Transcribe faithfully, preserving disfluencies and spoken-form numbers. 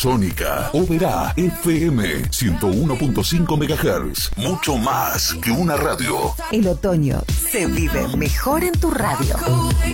Sónica, Oberá F M ciento uno punto cinco megahertz. Mucho más que una radio. El otoño se vive mejor en tu radio.